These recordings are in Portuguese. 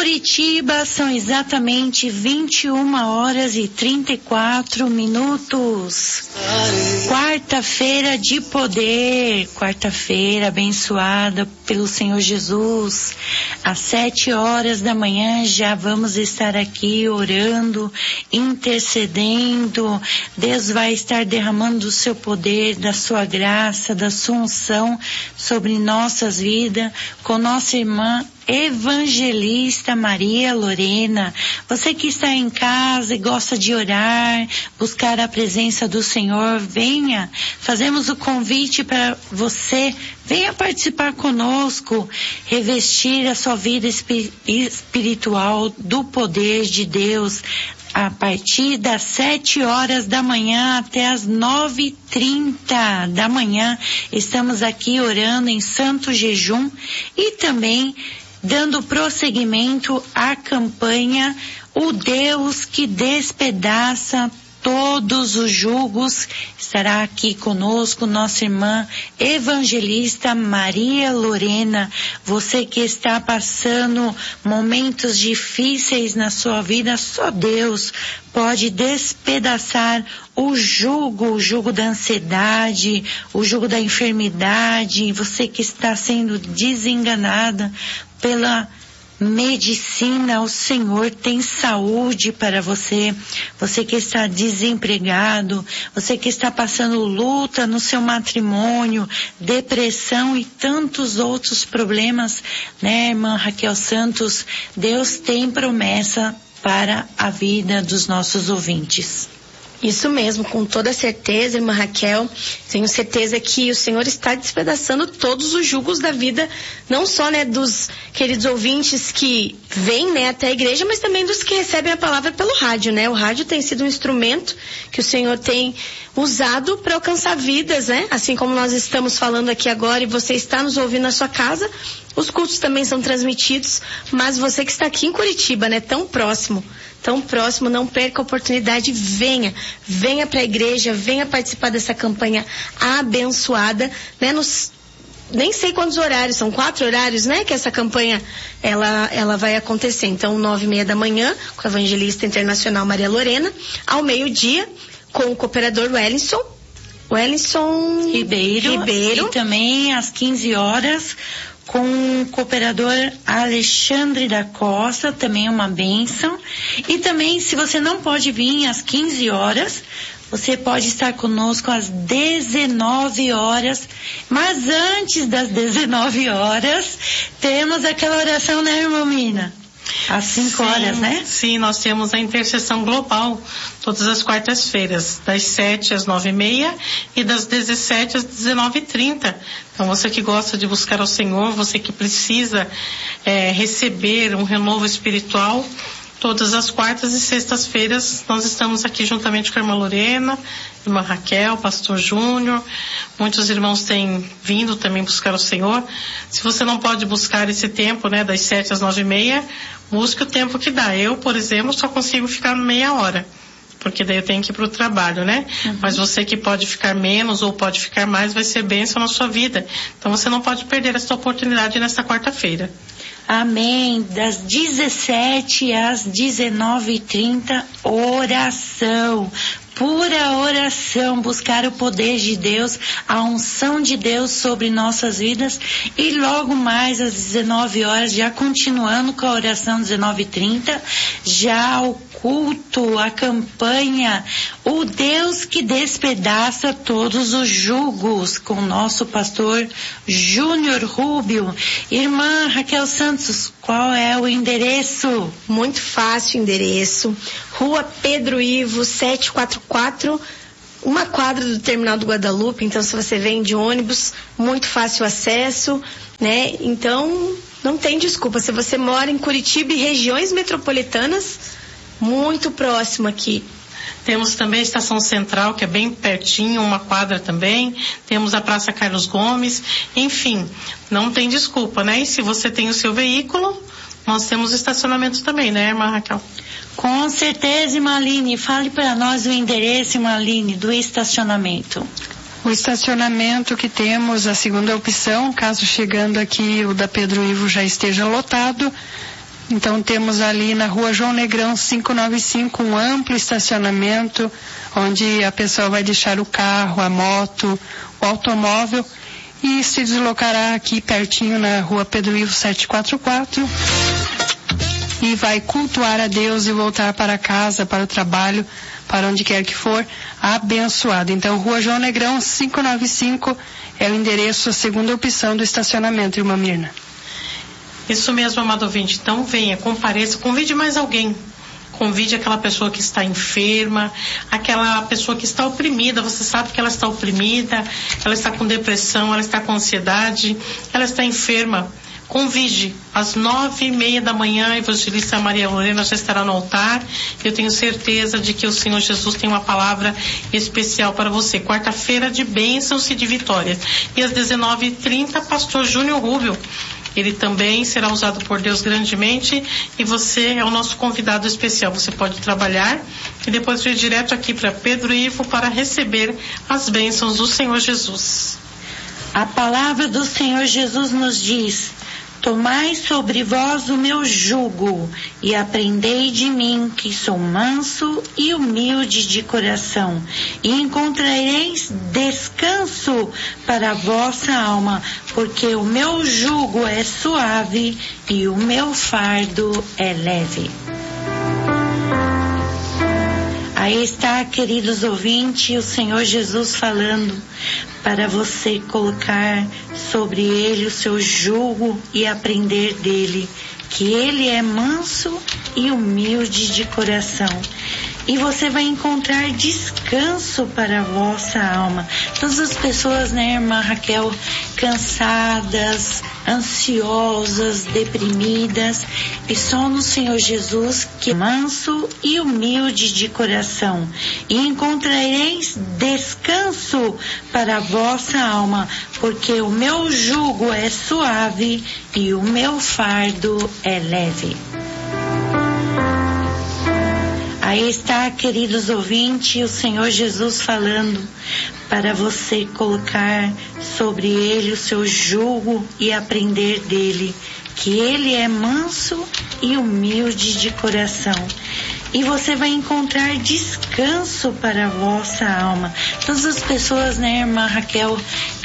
Curitiba são exatamente 21h34. Quarta-feira de poder, quarta-feira abençoada pelo Senhor Jesus. Às 7h da manhã já vamos estar aqui orando, intercedendo. Deus vai estar derramando o seu poder, da sua graça, da sua unção sobre nossas vidas, com nossa irmã evangelista Maria Lorena. Você que está em casa e gosta de orar, buscar a presença do Senhor, venha. Fazemos o convite para você, venha participar conosco, revestir a sua vida espiritual do poder de Deus. A partir das 7h da manhã até as 9h30 da manhã, estamos aqui orando em santo jejum e também dando prosseguimento à campanha O Deus que Despedaça Todos os Jugos. Estará aqui conosco nossa irmã evangelista Maria Lorena. Você que está passando momentos difíceis na sua vida, só Deus pode despedaçar o jugo da ansiedade, o jugo da enfermidade. Você que está sendo desenganada pela medicina, o Senhor tem saúde para você. Você que está desempregado, você que está passando luta no seu matrimônio, depressão e tantos outros problemas, né, irmã Raquel Santos? Deus tem promessa para a vida dos nossos ouvintes. Isso mesmo, com toda certeza, irmã Raquel. Tenho certeza que o Senhor está despedaçando todos os jugos da vida, não só, né, dos queridos ouvintes que vêm, né, até a igreja, mas também dos que recebem a palavra pelo rádio, né? O rádio tem sido um instrumento que o Senhor tem usado para alcançar vidas, né? Assim como nós estamos falando aqui agora e você está nos ouvindo na sua casa, os cultos também são transmitidos, mas você que está aqui em Curitiba, né, tão próximo, não perca a oportunidade, venha para a igreja, venha participar dessa campanha abençoada, né, nem sei quantos horários, são 4 horários, né, que essa campanha, ela vai acontecer. Então, 9h30 da manhã, com a evangelista internacional Maria Lorena, ao meio-dia, com o cooperador Wellington Ribeiro, e também às 15h, com o cooperador Alexandre da Costa, também uma bênção. E também, se você não pode vir às 15h, você pode estar conosco às 19h, mas antes das 19h, temos aquela oração, né, irmã Mina? Às 5h, né? Sim, nós temos a intercessão global todas as quartas-feiras, das 7 às 9h30 e das 17 às 19h30. Então, você que gosta de buscar ao Senhor, você que precisa receber um renovo espiritual, todas as quartas e sextas-feiras nós estamos aqui juntamente com a irmã Lorena, irmã Raquel, pastor Júnior. Muitos irmãos têm vindo também buscar o Senhor. Se você não pode buscar esse tempo, né, das 7 às 9h30, busque o tempo que dá. Eu, por exemplo, só consigo ficar meia hora, porque daí eu tenho que ir para o trabalho, né? Uhum. Mas você que pode ficar menos ou pode ficar mais, vai ser bênção na sua vida. Então você não pode perder essa oportunidade nessa quarta-feira. Amém. Das 17 às 19h30, oração. Pura oração, buscar o poder de Deus, a unção de Deus sobre nossas vidas. E logo mais às 19h, já continuando com a oração 19h30, já o culto, a campanha, o Deus que despedaça todos os jugos, com o nosso pastor Júnior Rubio. Irmã Raquel Santos, qual é o endereço? Muito fácil o endereço. Rua Pedro Ivo, 744, uma quadra do Terminal do Guadalupe. Então, se você vem de ônibus, muito fácil acesso, né? Então, não tem desculpa. Se você mora em Curitiba e regiões metropolitanas, muito próximo aqui. Temos também a Estação Central, que é bem pertinho, uma quadra também. Temos a Praça Carlos Gomes. Enfim, não tem desculpa, né? E se você tem o seu veículo, nós temos estacionamento também, né, irmã Raquel? Com certeza, irmã Aline. Fale para nós o endereço, irmã Aline, do estacionamento. O estacionamento que temos, a segunda opção, caso chegando aqui o da Pedro Ivo já esteja lotado, Então temos ali na rua João Negrão 595 um amplo estacionamento onde a pessoa vai deixar o carro, a moto, o automóvel e se deslocará aqui pertinho na rua Pedro Ivo 744 e vai cultuar a Deus e voltar para casa, para o trabalho, para onde quer que for, abençoado. Então, Rua João Negrão 595 é o endereço, a segunda opção do estacionamento, irmã Mirna. Isso mesmo, amado ouvinte. Então venha, compareça, convide mais alguém. Convide aquela pessoa que está enferma, aquela pessoa que está oprimida. Você sabe que ela está oprimida, ela está com depressão, ela está com ansiedade, ela está enferma. Convide, às 9:30 da manhã, a evangelista Maria Lorena já estará no altar. Eu tenho certeza de que o Senhor Jesus tem uma palavra especial para você. Quarta-feira de bênçãos e de vitórias. E às 19:30, pastor Júnior Rubio. Ele também será usado por Deus grandemente e você é o nosso convidado especial. Você pode trabalhar e depois vir direto aqui para Pedro Ivo para receber as bênçãos do Senhor Jesus. A palavra do Senhor Jesus nos diz: tomai sobre vós o meu jugo e aprendei de mim, que sou manso e humilde de coração, e encontrareis descanso para a vossa alma, porque o meu jugo é suave e o meu fardo é leve. Aí está, queridos ouvintes, o Senhor Jesus falando para você colocar sobre ele o seu jugo e aprender dele, que ele é manso e humilde de coração. E você vai encontrar descanso para a vossa alma. Todas as pessoas, né, irmã Raquel, cansadas, ansiosas, deprimidas, e só no Senhor Jesus, que é manso e humilde de coração, e encontrareis descanso para a vossa alma, porque o meu jugo é suave e o meu fardo é leve. Aí está, queridos ouvintes, o Senhor Jesus falando para você colocar sobre ele o seu jugo e aprender dele, que ele é manso e humilde de coração. E você vai encontrar descanso para a vossa alma. Todas as pessoas, né, irmã Raquel,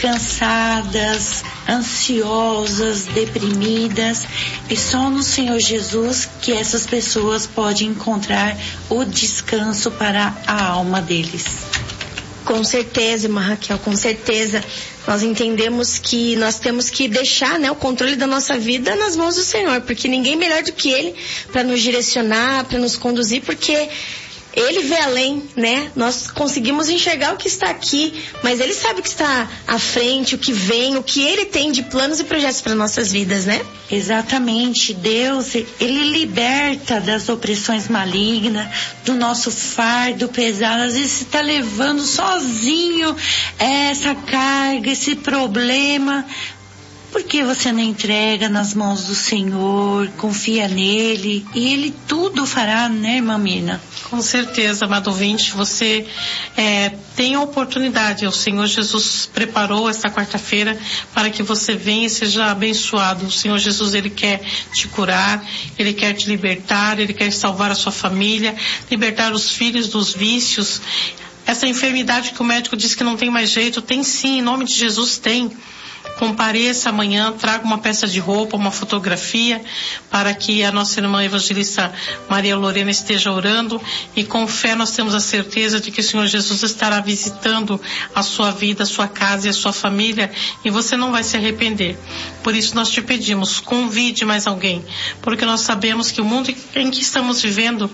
cansadas, ansiosas, deprimidas, e só no Senhor Jesus que essas pessoas podem encontrar o descanso para a alma deles. Com certeza, irmã Raquel, com certeza. Nós entendemos que nós temos que deixar, né, o controle da nossa vida nas mãos do Senhor, porque ninguém melhor do que Ele para nos direcionar, para nos conduzir, porque Ele vê além, né? Nós conseguimos enxergar o que está aqui, mas Ele sabe o que está à frente, o que vem, o que Ele tem de planos e projetos para nossas vidas, né? Exatamente. Deus, Ele liberta das opressões malignas, do nosso fardo pesado. Às vezes você está levando sozinho essa carga, esse problema. Por que você não entrega nas mãos do Senhor, confia nele e Ele tudo fará, né, irmã Mirna? Com certeza, amado ouvinte, você tem a oportunidade. O Senhor Jesus preparou esta quarta-feira para que você venha e seja abençoado. O Senhor Jesus, Ele quer te curar, Ele quer te libertar, Ele quer salvar a sua família, libertar os filhos dos vícios. Essa enfermidade que o médico diz que não tem mais jeito, tem sim, em nome de Jesus tem. Compareça amanhã, traga uma peça de roupa, uma fotografia, para que a nossa irmã evangelista Maria Lorena esteja orando, e com fé nós temos a certeza de que o Senhor Jesus estará visitando a sua vida, a sua casa e a sua família, e você não vai se arrepender. Por isso nós te pedimos, convide mais alguém, porque nós sabemos que o mundo em que estamos vivendo,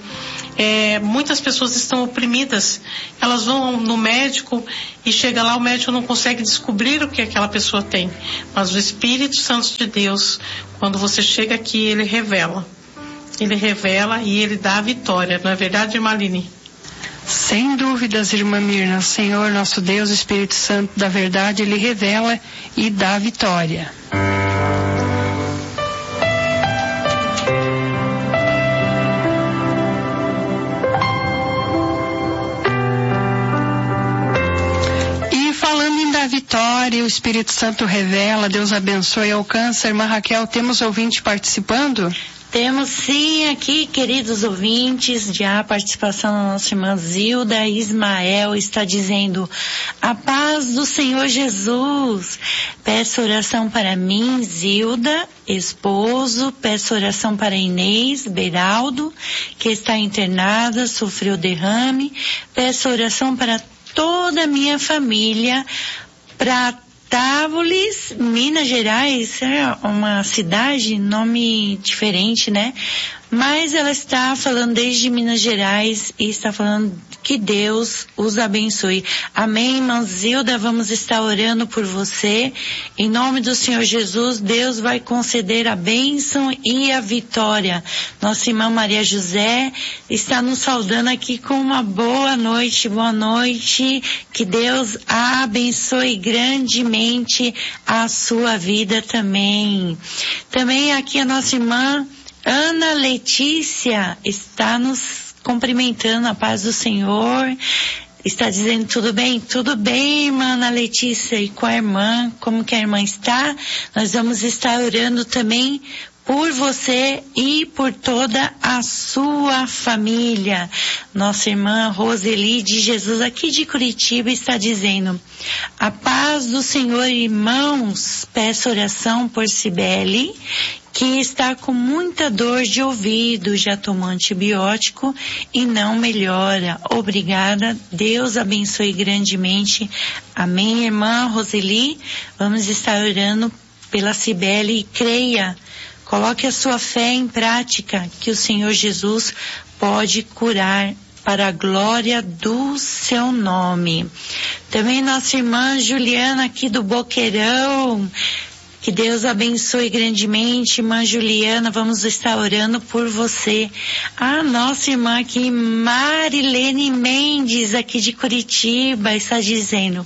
muitas pessoas estão oprimidas. Elas vão no médico e chega lá, o médico não consegue descobrir o que aquela pessoa tem. Mas o Espírito Santo de Deus, quando você chega aqui, Ele revela. Ele revela e Ele dá a vitória. Não é verdade, irmã Aline? Sem dúvidas, irmã Mirna. O Senhor, nosso Deus, o Espírito Santo da verdade, Ele revela e dá a vitória. Vitória, o Espírito Santo revela, Deus abençoe e alcança. Irmã Raquel, temos ouvinte participando? Temos sim aqui, queridos ouvintes, já a participação da nossa irmã Zilda Ismael está dizendo: a paz do Senhor Jesus. Peço oração para mim, Zilda, esposo. Peço oração para Inês Beraldo, que está internada, sofreu derrame. Peço oração para toda a minha família, para Távolis, Minas Gerais, é uma cidade, nome diferente, né? Mas ela está falando desde Minas Gerais e está falando que Deus os abençoe. Amém, irmã Zilda, vamos estar orando por você. Em nome do Senhor Jesus, Deus vai conceder a bênção e a vitória. Nossa irmã Maria José está nos saudando aqui com uma boa noite. Boa noite. Que Deus abençoe grandemente a sua vida também. Também aqui a nossa irmã Ana Letícia está nos cumprimentando, a paz do Senhor, está dizendo tudo bem? Tudo bem, irmã Ana Letícia, e com a irmã, como que a irmã está? Nós vamos estar orando também por você e por toda a sua família. Nossa irmã Roseli de Jesus, aqui de Curitiba, está dizendo: a paz do Senhor, irmãos, peço oração por Cibele, que está com muita dor de ouvido, já tomou antibiótico e não melhora. Obrigada, Deus abençoe grandemente. Amém, irmã Roseli. Vamos estar orando pela Cibele e creia, coloque a sua fé em prática, que o Senhor Jesus pode curar para a glória do seu nome. Também nossa irmã Juliana aqui do Boqueirão, que Deus abençoe grandemente, irmã Juliana, vamos estar orando por você. A nossa irmã aqui, Marilene Mendes, aqui de Curitiba, está dizendo: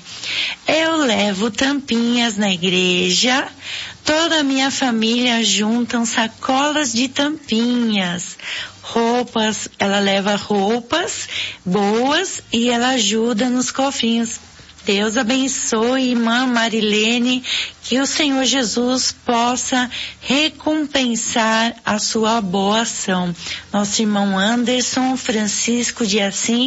eu levo tampinhas na igreja, toda a minha família juntam sacolas de tampinhas. Roupas, ela leva roupas boas e ela ajuda nos cofrinhos. Deus abençoe, irmã Marilene, que o Senhor Jesus possa recompensar a sua boa ação. Nosso irmão Anderson Francisco de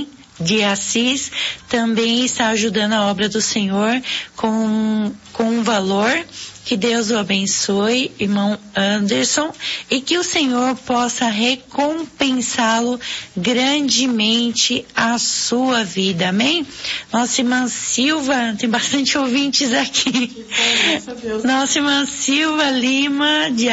Assis também está ajudando a obra do Senhor com um valor. Que Deus o abençoe, irmão Anderson, e que o Senhor possa recompensá-lo grandemente a sua vida, amém? Nossa irmã Silva, tem bastante ouvintes aqui. Nossa irmã Silva Lima de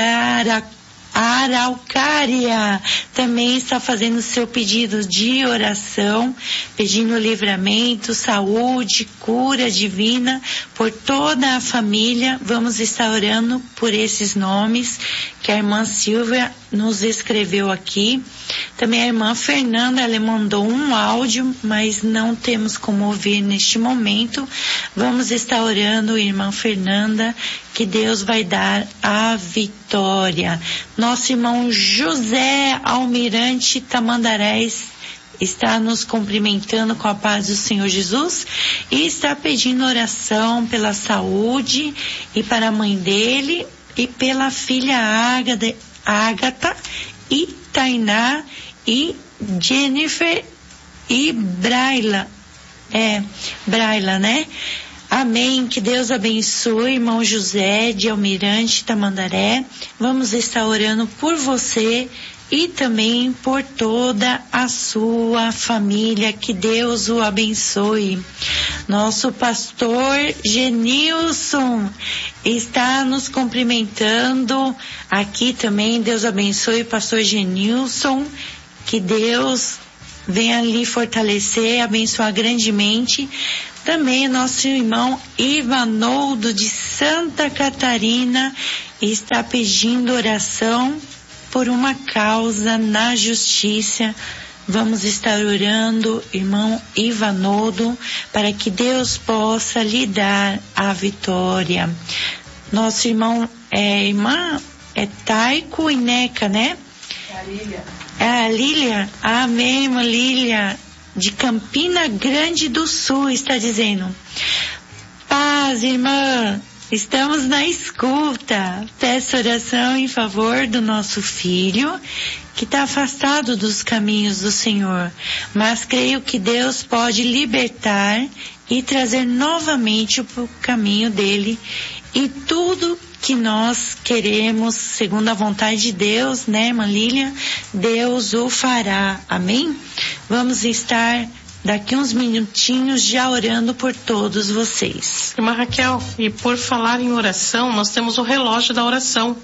Araucária também está fazendo seu pedido de oração, pedindo livramento, saúde, cura divina por toda a família. Vamos estar orando por esses nomes que a irmã Silvia nos escreveu aqui. Também a irmã Fernanda, ela mandou um áudio, mas não temos como ouvir neste momento. Vamos estar orando, irmã Fernanda, que Deus vai dar a vitória. Nosso irmão José Almirante Tamandarés está nos cumprimentando com a paz do Senhor Jesus e está pedindo oração pela saúde e para a mãe dele e pela filha Ágata e Tainá e Jennifer e Braila. Braila, né? Amém, que Deus abençoe, irmão José de Almirante Tamandaré. Vamos estar orando por você e também por toda a sua família, que Deus o abençoe. Nosso pastor Genilson está nos cumprimentando aqui também. Deus abençoe, pastor Genilson, que Deus venha lhe fortalecer, abençoar grandemente. Também nosso irmão Ivanoldo de Santa Catarina está pedindo oração por uma causa na justiça. Vamos estar orando, irmão Ivanoldo, para que Deus possa lhe dar a vitória. Nosso irmão Taico e Neca, né? A Lília. Amém, irmã Lília, de Campina Grande do Sul, está dizendo: paz, irmã, Estamos na escuta. Peço oração em favor do nosso filho, que está afastado dos caminhos do Senhor, mas creio que Deus pode libertar e trazer novamente para o caminho dele, e tudo que nós queremos, segundo a vontade de Deus, né, irmã Lília, Deus o fará. Amém? Vamos estar daqui uns minutinhos já orando por todos vocês. Irmã Raquel, e por falar em oração, nós temos o relógio da oração.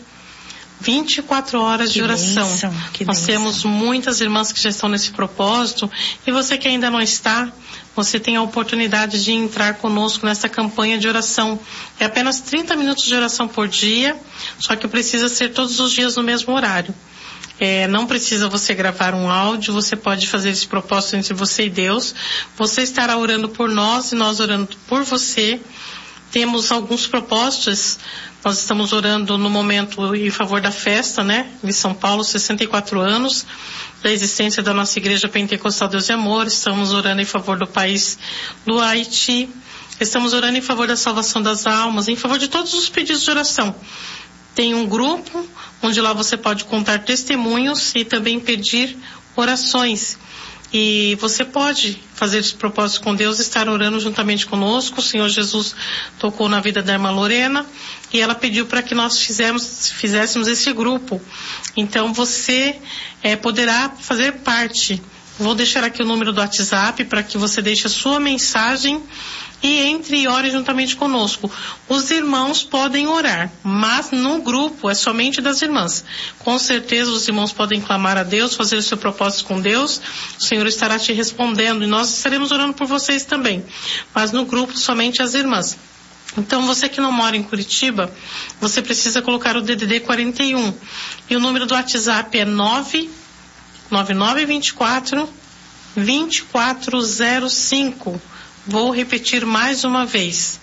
24 horas de oração. Nós temos muitas irmãs que já estão nesse propósito, e você que ainda não está, você tem a oportunidade de entrar conosco nessa campanha de oração. É apenas 30 minutos de oração por dia, só que precisa ser todos os dias no mesmo horário. Não precisa você gravar um áudio, você pode fazer esse propósito entre você e Deus. Você estará orando por nós e nós orando por você. Temos alguns propósitos. Nós estamos orando no momento em favor da festa, né? De São Paulo, 64 anos da existência da nossa Igreja Pentecostal Deus e Amor. Estamos orando em favor do país do Haiti. Estamos orando em favor da salvação das almas, em favor de todos os pedidos de oração. Tem um grupo onde lá você pode contar testemunhos e também pedir orações. E você pode fazer esse propósito com Deus, estar orando juntamente conosco. O Senhor Jesus tocou na vida da irmã Lorena e ela pediu para que nós fizéssemos esse grupo. Então você poderá fazer parte. Vou deixar aqui o número do WhatsApp para que você deixe a sua mensagem e entre e ore juntamente conosco. Os irmãos podem orar, mas no grupo é somente das irmãs. Com certeza os irmãos podem clamar a Deus, fazer o seu propósito com Deus. O Senhor estará te respondendo e nós estaremos orando por vocês também. Mas no grupo somente as irmãs. Então você que não mora em Curitiba, você precisa colocar o DDD 41. E o número do WhatsApp é 99924 2405. Vou repetir mais uma vez.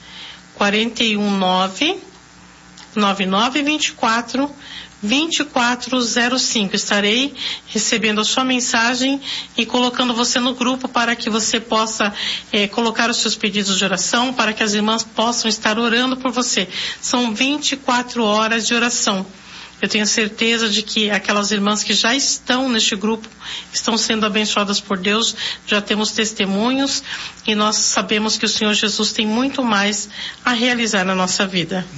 419-9924-2405. Estarei recebendo a sua mensagem e colocando você no grupo para que você possa colocar os seus pedidos de oração, para que as irmãs possam estar orando por você. São 24 horas de oração. Eu tenho certeza de que aquelas irmãs que já estão neste grupo estão sendo abençoadas por Deus, já temos testemunhos e nós sabemos que o Senhor Jesus tem muito mais a realizar na nossa vida.